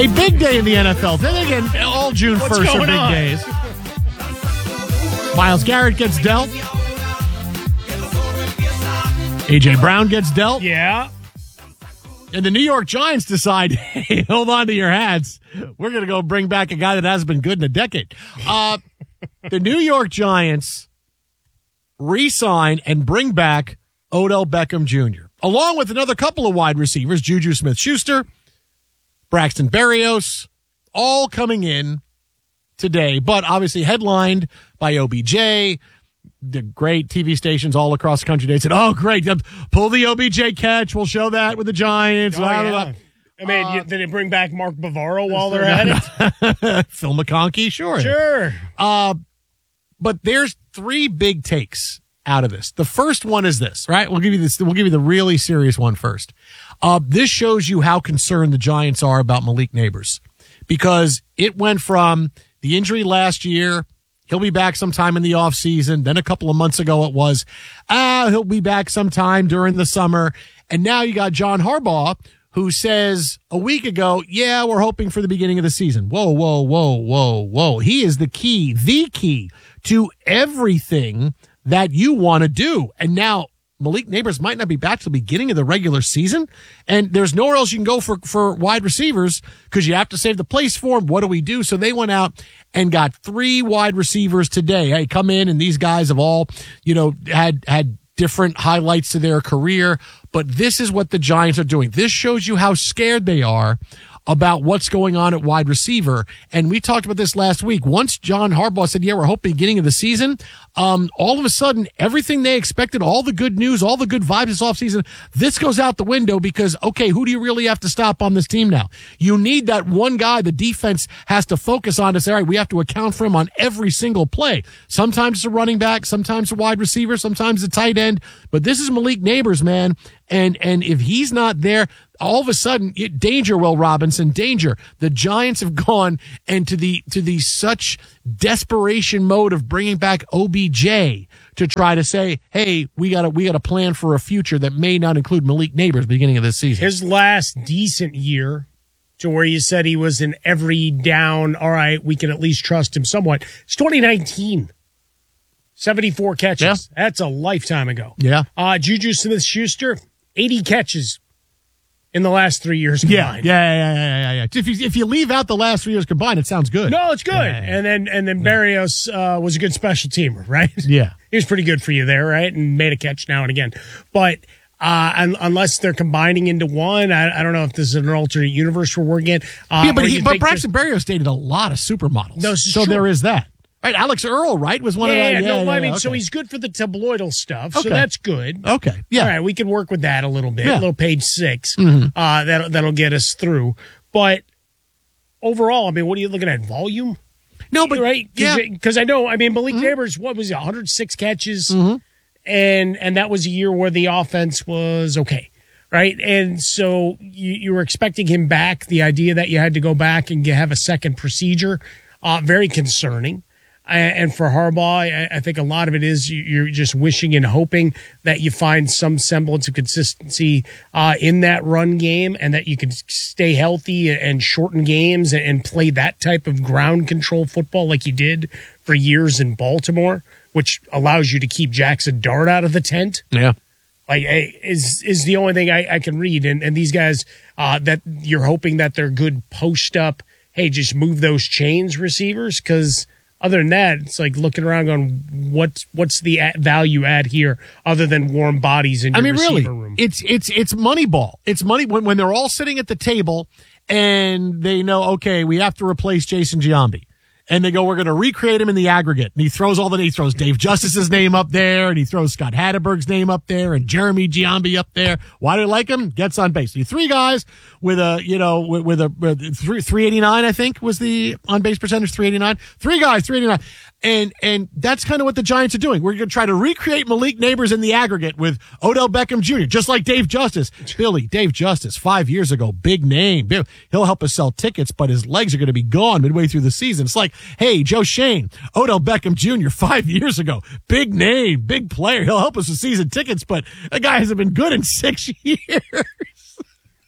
A big day in the NFL. Then again, all June 1st are big days. Myles Garrett gets dealt. A.J. Brown gets dealt. Yeah. And the New York Giants decide, hey, hold on to your hats. We're going to go bring back a guy that hasn't been good in a decade. The New York Giants re-sign and bring back Odell Beckham Jr., along with another couple of wide receivers, Juju Smith-Schuster, Braxton Berrios, all coming in today, but obviously headlined by OBJ. The great TV stations all across the country, they said, oh, great, pull the OBJ catch. We'll show that with the Giants. Oh, yeah. I mean, did they bring back Mark Bavaro while they're at it? Phil McConkey, sure. Sure. But there's three big takes out of this. The first one is this, right? We'll give you this. We'll give you the really serious one first. This shows you how concerned the Giants are about Malik Nabers, because it went from the injury last year. He'll be back sometime in the offseason. Then a couple of months ago it was, he'll be back sometime during the summer. And now you got John Harbaugh, who says a week ago, yeah, we're hoping for the beginning of the season. Whoa. He is the key to everything that you want to do. And now Malik Nabers might not be back till the beginning of the regular season, and there's nowhere else you can go for wide receivers because you have to save the place for him. What do we do? So they went out and got 3 wide receivers today. Hey, come in, and these guys have all, had different highlights to their career, but this is what the Giants are doing. This shows you how scared they are about what's going on at wide receiver. And we talked about this last week. Once John Harbaugh said, yeah, we're hoping beginning of the season, all of a sudden, everything they expected, all the good news, all the good vibes this offseason, this goes out the window because, okay, who do you really have to stop on this team now? You need that one guy the defense has to focus on to say, all right, we have to account for him on every single play. Sometimes it's a running back, sometimes a wide receiver, sometimes a tight end. But this is Malik Nabers, man. And if he's not there, all of a sudden, danger, Will Robinson, danger. The Giants have gone into the such desperation mode of bringing back OBJ to try to say, hey, we got a plan for a future that may not include Malik Nabers at the beginning of this season. His last decent year, to where you said he was in every down, all right, we can at least trust him somewhat. It's 2019. 74 catches. Yeah. That's a lifetime ago. Yeah. Juju Smith-Schuster, 80 catches in the last 3 years combined. Yeah. If you leave out the last 3 years combined, it sounds good. No, it's good. Yeah. And then Berrios was a good special teamer, right? Yeah. He was pretty good for you there, right? And made a catch now and again. But unless they're combining into one, I don't know if this is an alternate universe we're working in. But Braxton Berrios dated a lot of supermodels. No, so there is that. Right, Alex Earl, right, was one of the... Okay. So he's good for the tabloidal stuff, so that's good. Okay, yeah. All right, we can work with that a little bit, a little page 6. That'll get us through. But overall, I mean, what are you looking at, volume? No, but... Right? Because I know, Malik Nabers, what was it, 106 catches? And that was a year where the offense was okay, right? And so you were expecting him back, the idea that you had to go back and have a second procedure, very concerning. And for Harbaugh, I think a lot of it is you're just wishing and hoping that you find some semblance of consistency in that run game and that you can stay healthy and shorten games and play that type of ground control football like you did for years in Baltimore, which allows you to keep Jackson Dart out of the tent. Yeah. Like, is the only thing I can read. And these guys that you're hoping that they're good post up, hey, just move those chains receivers, because other than that, it's like looking around going, what's the value add here other than warm bodies in your receiver room? It's money ball. It's money when they're all sitting at the table and they know, okay, we have to replace Jason Giambi. And they go, we're going to recreate him in the aggregate. And he throws Dave Justice's name up there, and he throws Scott Hatterberg's name up there, and Jeremy Giambi up there. Why do they like him? Gets on base. You 3 guys with a 389, I think was the on base percentage, 389. 3 guys, 389. And that's kind of what the Giants are doing. We're going to try to recreate Malik Nabers in the aggregate with Odell Beckham Jr., just like Dave Justice. Dave Justice, 5 years ago, big name. He'll help us sell tickets, but his legs are going to be gone midway through the season. It's like, hey, Joe Shane, Odell Beckham Jr., 5 years ago, big name, big player. He'll help us with season tickets, but that guy hasn't been good in 6 years.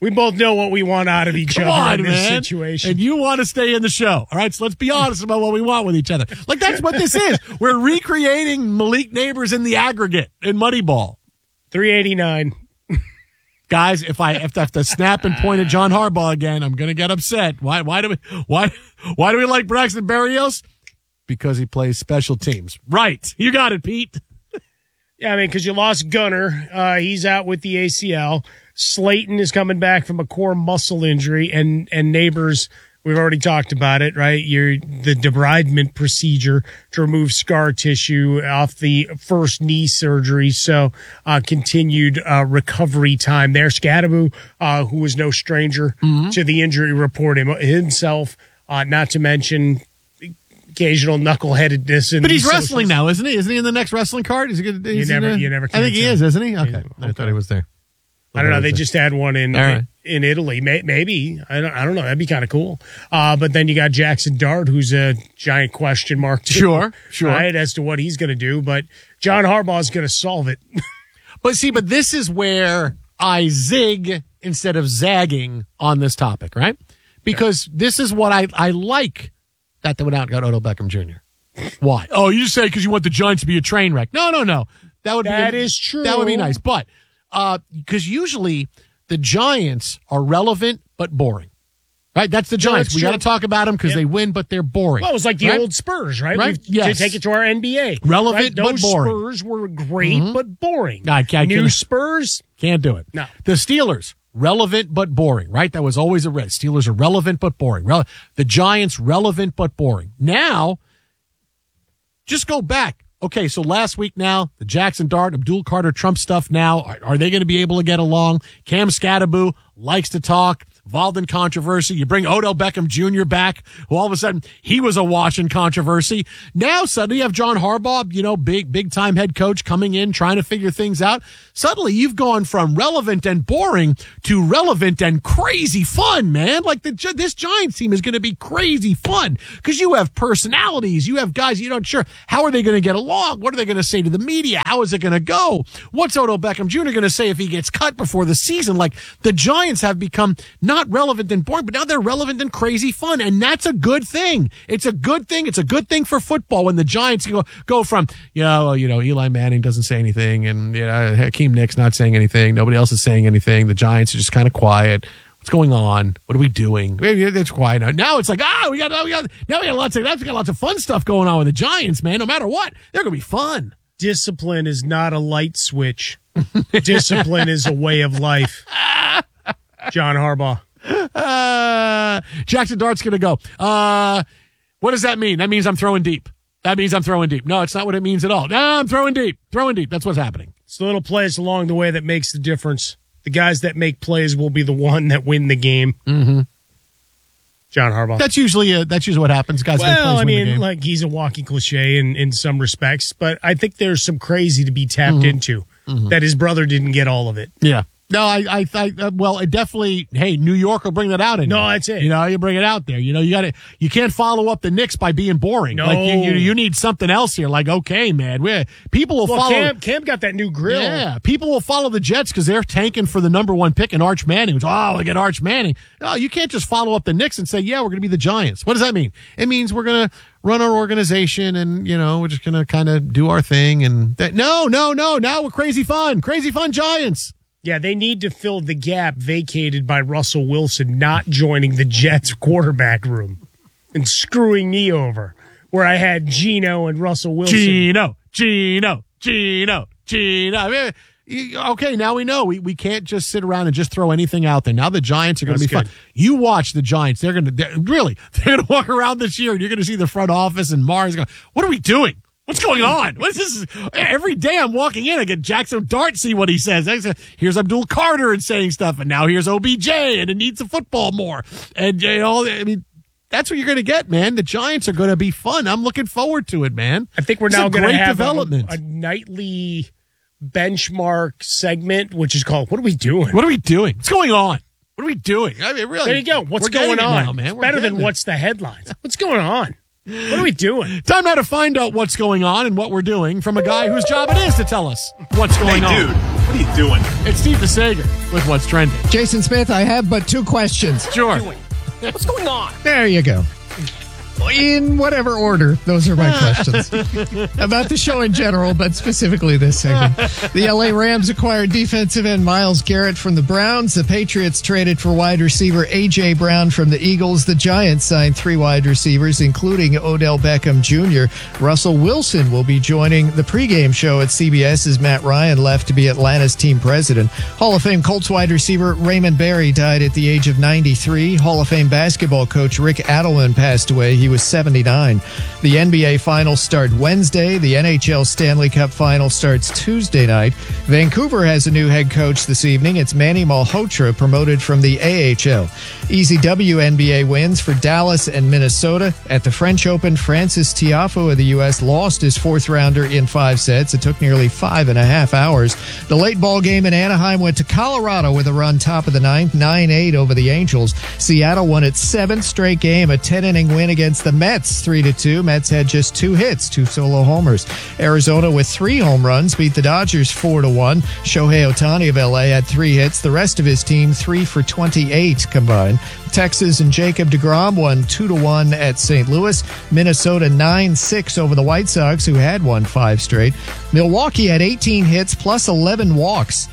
We both know what we want out of each Come other on, in this man. situation. And you want to stay in the show. All right, so let's be honest about what we want with each other. Like, that's what this is. We're recreating Malik Neighbors in the aggregate in Moneyball. 389. Guys, if I have to snap and point at John Harbaugh again, I'm going to get upset. Why do we like Braxton Berrios? Because he plays special teams. Right. You got it, Pete. Yeah, I mean, because you lost Gunner. He's out with the ACL. Slayton is coming back from a core muscle injury, and Neighbors, we've already talked about it, right? The debridement procedure to remove scar tissue off the first knee surgery. So, continued recovery time there. Scadaboo, who was no stranger to the injury report himself, not to mention occasional knuckleheadedness. But he's wrestling now, isn't he? Isn't he in the next wrestling card? Is he gonna, you never I think he is, isn't he? Okay. I thought he was there. I don't know. They just had one in Italy. Maybe. I don't know. That'd be kind of cool. But then you got Jackson Dart, who's a giant question mark too. Sure. Right, as to what he's going to do. But John Harbaugh's going to solve it. But this is where I zig instead of zagging on this topic, right? Because this is what I like that they went out and got Odell Beckham Jr. Why? Oh, you say because you want the Giants to be a train wreck. No. That is true. That would be nice. But because usually the Giants are relevant but boring. Right? That's the Giants. We got to talk about them because they win, but they're boring. Well, it was like the old Spurs, right? Right? Yes. To take it to our NBA. Relevant but boring. Those Spurs were great but boring. New Spurs? Can't do it. No. The Steelers, relevant but boring, right? That was always a red. Steelers are relevant but boring. The Giants, relevant but boring. Now, just go back. Okay, so last week now, the Jackson Dart, Abdul Carter, Trump stuff now, are they going to be able to get along? Cam Scadaboo likes to talk, involved in controversy. You bring Odell Beckham Jr. back, who all of a sudden, he was awash in controversy. Now, suddenly you have John Harbaugh, big time head coach coming in, trying to figure things out. Suddenly you've gone from relevant and boring to relevant and crazy fun, man. Like this Giants team is going to be crazy fun because you have personalities. You have guys you're not sure. How are they going to get along? What are they going to say to the media? How is it going to go? What's Odell Beckham Jr. going to say if he gets cut before the season? Like the Giants have become not relevant and boring, but now they're relevant and crazy fun. And that's a good thing. It's a good thing. It's a good thing for football when the Giants go from, Eli Manning doesn't say anything and, Hakeem Nick's not saying anything. Nobody else is saying anything. The Giants are just kind of quiet. What's going on? What are we doing? It's quiet now. Now it's like, we got lots of fun stuff going on with the Giants, man. No matter what, they're going to be fun. Discipline is not a light switch. Discipline is a way of life. John Harbaugh. Jackson Dart's going to go. What does that mean? That means I'm throwing deep. No, it's not what it means at all. No, I'm throwing deep. That's what's happening. It's the little plays along the way that makes the difference. The guys that make plays will be the one that win the game. Mm-hmm. John Harbaugh. That's usually what happens. Guys make plays win the game. Like he's a walking cliche in some respects, but I think there's some crazy to be tapped into that his brother didn't get all of it. Yeah. No, it definitely, hey, New York will bring that out in you. No, that's it. You bring it out there. You can't follow up the Knicks by being boring. No. Like you need something else here. Like, okay, man, people will follow. Cam got that new grill. Yeah, people will follow the Jets because they're tanking for the number 1 pick in Arch Manning. I get Arch Manning. No, you can't just follow up the Knicks and say, yeah, we're going to be the Giants. What does that mean? It means we're going to run our organization and, we're just going to kind of do our thing. And no. Now we're crazy fun Giants. Yeah, they need to fill the gap vacated by Russell Wilson not joining the Jets quarterback room and screwing me over, where I had Geno and Russell Wilson. Geno. I mean, okay, now we know we can't just sit around and just throw anything out there. Now the Giants are going to be fun. You watch the Giants; they're going to walk around this year, and you're going to see the front office and Mars going, "What are we doing? What's going on? What is this? Every day I'm walking in, I get Jackson Dart, see what he says. Here's Abdul Carter and saying stuff, and now here's OBJ, and it needs the football more. And, that's what you're going to get, man. The Giants are going to be fun. I'm looking forward to it, man. I think we're now going to have a nightly benchmark segment, which is called, What Are We Doing? What's going on? What are we doing? I mean, really. There you go. What's going on? Now, man. It's better than what's the headlines. What's going on? What are we doing? Time now to find out what's going on and what we're doing from a guy whose job it is to tell us what's going on. Hey, dude, What are you doing? It's Steve DeSager with What's Trending. Jason Smith, I have but 2 questions. Sure. What's going on? There you go. In whatever order, those are my questions. About the show in general, but specifically this segment. The LA Rams acquired defensive end Myles Garrett from the Browns. The Patriots traded for wide receiver A.J. Brown from the Eagles. The Giants signed 3 wide receivers, including Odell Beckham Jr. Russell Wilson will be joining the pregame show at CBS as Matt Ryan left to be Atlanta's team president. Hall of Fame Colts wide receiver Raymond Berry died at the age of 93. Hall of Fame basketball coach Rick Adelman passed away. He was 79. The NBA Finals start Wednesday. The NHL Stanley Cup Final starts Tuesday night. Vancouver has a new head coach this evening. It's Manny Malhotra, promoted from the AHL. Easy WNBA wins for Dallas and Minnesota. At the French Open, Francis Tiafoe of the U.S. lost his 4th rounder in 5 sets. It took nearly 5.5 hours. The late ball game in Anaheim went to Colorado with a run top of the 9th, 9-8 over the Angels. Seattle won its 7th straight game, a 10-inning win against the Mets 3-2. Mets had just 2 hits, 2 solo homers. Arizona with 3 home runs beat the Dodgers 4-1. Shohei Ohtani of LA had 3 hits. The rest of his team 3 for 28 combined. Texas and Jacob deGrom won 2-1 at St. Louis. Minnesota 9-6 over the White Sox, who had won 5 straight. Milwaukee had 18 hits plus 11 walks.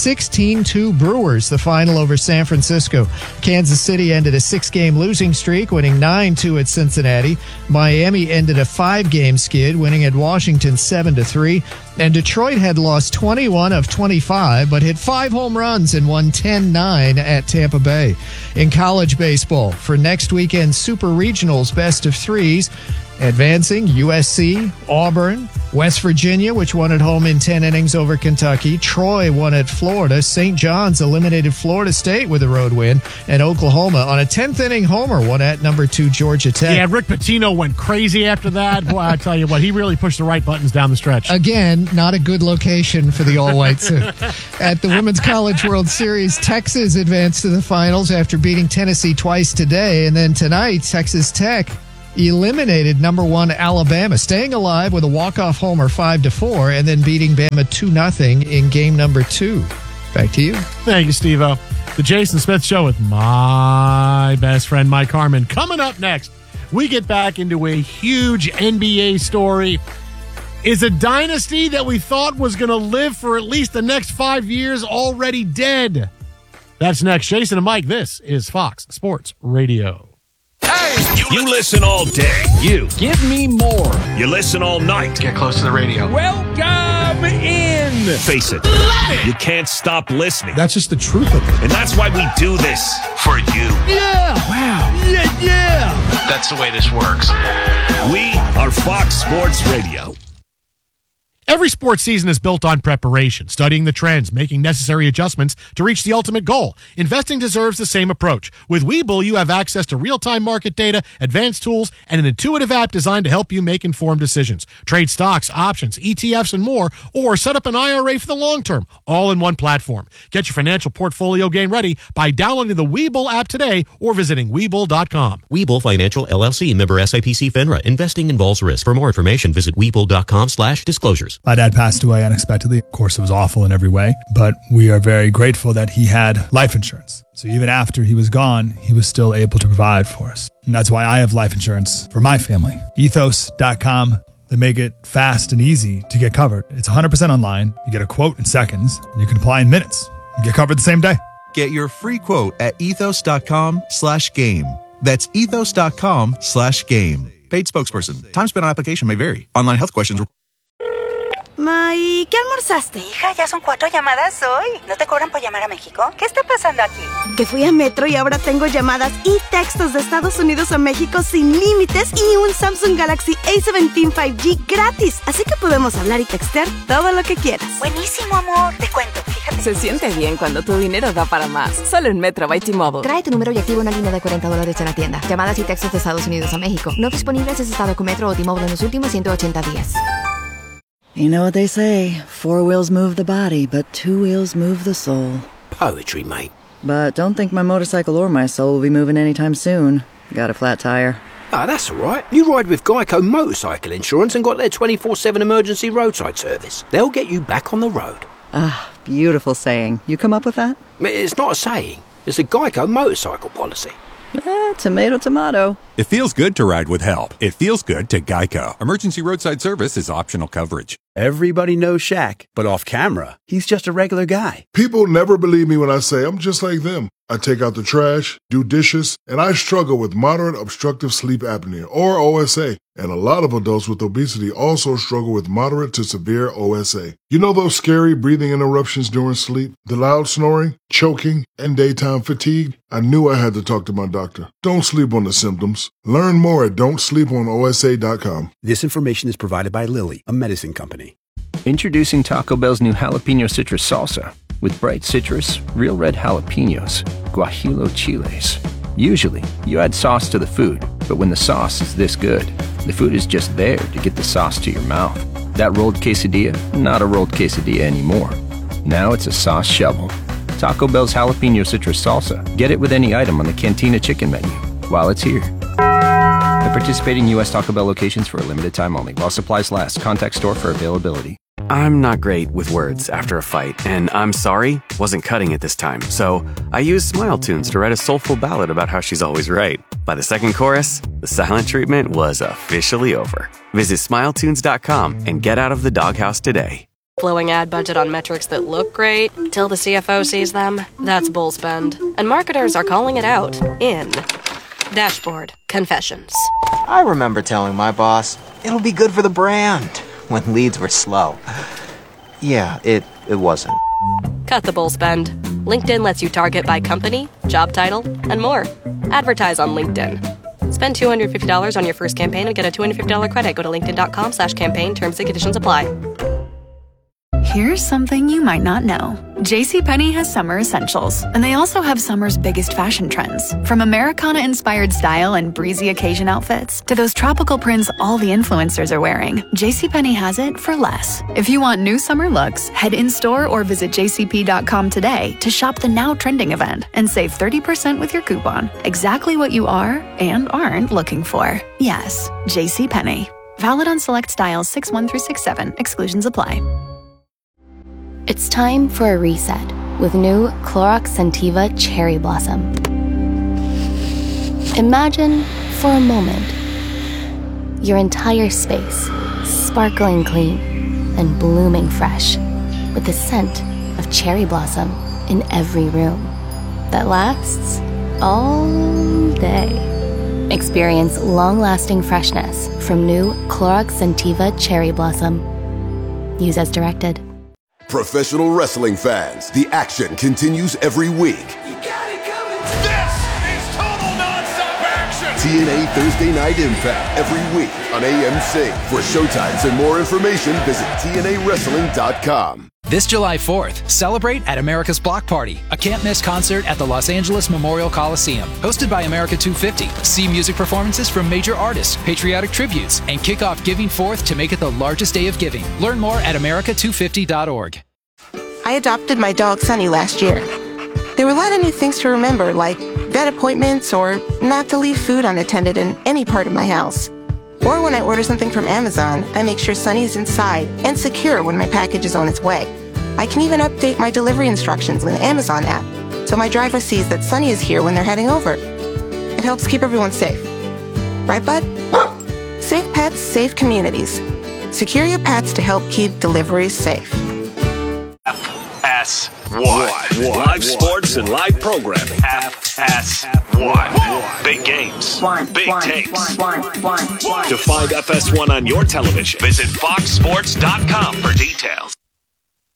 16-2 Brewers, the final over San Francisco. Kansas City ended a 6-game losing streak, winning 9-2 at Cincinnati. Miami ended a 5-game skid, winning at Washington 7-3. And Detroit had lost 21 of 25, but hit 5 home runs and won 10-9 at Tampa Bay. In college baseball, for next weekend's Super Regionals Best of Threes, advancing USC, Auburn, West Virginia, which won at home in 10 innings over Kentucky. Troy won at Florida. St. John's eliminated Florida State with a road win. And Oklahoma, on a 10th-inning homer, won at number 2 Georgia Tech. Yeah, Rick Pitino went crazy after that. Boy, I tell you what, he really pushed the right buttons down the stretch. Again, not a good location for the all-white suit. At the Women's College World Series, Texas advanced to the finals after beating Tennessee twice today. And then tonight, Texas Tech eliminated number 1 Alabama, staying alive with a walk-off homer 5-4, and then beating Bama 2-0 in game number 2. Back to you. Thank you, Steve-O. The Jason Smith Show with my best friend, Mike Harmon. Coming up next, we get back into a huge NBA story. Is a dynasty that we thought was going to live for at least the next 5 years already dead? That's next. Jason and Mike, this is Fox Sports Radio. Hey, you listen all day. You Give me more. You listen all night. Get close to the radio. Welcome in. Face it, you can't stop listening. That's just the truth of it. And that's why we do this for you. Yeah. Wow. Yeah. That's the way this works. We are Fox Sports Radio. Every sports season is built on preparation, studying the trends, making necessary adjustments to reach the ultimate goal. Investing deserves the same approach. With Webull, you have access to real-time market data, advanced tools, and an intuitive app designed to help you make informed decisions. Trade stocks, options, ETFs, and more, or set up an IRA for the long term, all in one platform. Get your financial portfolio game ready by downloading the Webull app today or visiting Webull.com. Webull Financial LLC, member SIPC FINRA. Investing involves risk. For more information, visit Webull.com/disclosures. My dad passed away unexpectedly. Of course, it was awful in every way, but we are very grateful that he had life insurance. So even after he was gone, he was still able to provide for us. And that's why I have life insurance for my family. Ethos.com. They make it fast and easy to get covered. It's 100% online. You get a quote in seconds, and you can apply in minutes. You get covered the same day. Get your free quote at ethos.com/game. That's ethos.com/game. Paid spokesperson. Time spent on application may vary. Online health questions. Ma, ¿y qué almorzaste? Hija, ya son 4 llamadas hoy. ¿No te cobran por llamar a México? ¿Qué está pasando aquí? Que fui a Metro y ahora tengo llamadas y textos de Estados Unidos a México sin límites y un Samsung Galaxy A17 5G gratis. Así que podemos hablar y textear todo lo que quieras. Buenísimo, amor. Te cuento, fíjate. Se siente bien cuando tu dinero da para más. Solo en Metro by T-Mobile. Trae tu número y activa una línea de $40 en la tienda. Llamadas y textos de Estados Unidos a México. No disponibles en estado con Metro o T-Mobile en los últimos 180 días. You know what they say, 4 wheels move the body, but 2 wheels move the soul. Poetry, mate. But don't think my motorcycle or my soul will be moving anytime soon. Got a flat tire. Ah, that's all right. You ride with Geico Motorcycle Insurance and got their 24/7 emergency roadside service. They'll get you back on the road. Ah, beautiful saying. You come up with that? It's not a saying. It's a Geico motorcycle policy. Tomato, tomato. It feels good to ride with help. It feels good to Geico. Emergency roadside service is optional coverage. Everybody knows Shaq, but off camera, he's just a regular guy. People never believe me when I say I'm just like them. I take out the trash, do dishes, and I struggle with moderate obstructive sleep apnea, or OSA. And a lot of adults with obesity also struggle with moderate to severe OSA. You know those scary breathing interruptions during sleep, the loud snoring, choking, and daytime fatigue? I knew I had to talk to my doctor. Don't sleep on the symptoms. Learn more at don'tsleeponosa.com. This information is provided by Lilly, a medicine company. Introducing Taco Bell's new Jalapeno Citrus Salsa. With bright citrus, real red jalapenos, guajillo chiles. Usually, you add sauce to the food, but when the sauce is this good, the food is just there to get the sauce to your mouth. That rolled quesadilla, not a rolled quesadilla anymore. Now it's a sauce shovel. Taco Bell's Jalapeno Citrus Salsa. Get it with any item on the Cantina Chicken menu while it's here. At participating U.S. Taco Bell locations for a limited time only. While supplies last. Contact store for availability. I'm not great with words after a fight, and I'm sorry wasn't cutting it this time, so I used Smile Tunes to write a soulful ballad about how she's always right. By the second chorus, the silent treatment was officially over. Visit SmileTunes.com and get out of the doghouse today. Blowing ad budget on metrics that look great till the CFO sees them? That's bull spend. And marketers are calling it out in Dashboard Confessions. I remember telling my boss, it'll be good for the brand, when leads were slow. Yeah, it wasn't. Cut the bull spend. LinkedIn lets you target by company, job title, and more. Advertise on LinkedIn. Spend $250 on your first campaign and get a $250 credit. Go to linkedin.com/campaign. Terms and conditions apply. Here's something you might not know. JCPenney has summer essentials, and they also have summer's biggest fashion trends. From Americana-inspired style and breezy occasion outfits to those tropical prints all the influencers are wearing, JCPenney has it for less. If you want new summer looks, head in-store or visit jcp.com today to shop the now trending event and save 30% with your coupon. Exactly what you are and aren't looking for. Yes, JCPenney. Valid on select styles 6-1 through 6-7. Exclusions apply. It's time for a reset with new Clorox Scentiva Cherry Blossom. Imagine, for a moment, your entire space sparkling clean and blooming fresh with the scent of cherry blossom in every room that lasts all day. Experience long-lasting freshness from new Clorox Scentiva Cherry Blossom. Use as directed. Professional wrestling fans, the action continues every week. This is total nonstop action! TNA Thursday Night Impact every week on AMC. For showtimes and more information, visit TNAWrestling.com. This July 4th, celebrate at America's Block Party, a can't-miss concert at the Los Angeles Memorial Coliseum. Hosted by America 250, see music performances from major artists, patriotic tributes, and kick off Giving Forth to make it the largest day of giving. Learn more at america250.org. I adopted my dog Sunny last year. There were a lot of new things to remember, like vet appointments or not to leave food unattended in any part of my house. Or when I order something from Amazon, I make sure Sunny is inside and secure when my package is on its way. I can even update my delivery instructions with the Amazon app, so my driver sees that Sunny is here when they're heading over. It helps keep everyone safe. Right, bud? Safe pets, safe communities. Secure your pets to help keep deliveries safe. FS1. Live sports and live programming. FS1. Big games. Big takes. To find FS1 on your television, visit foxsports.com for details.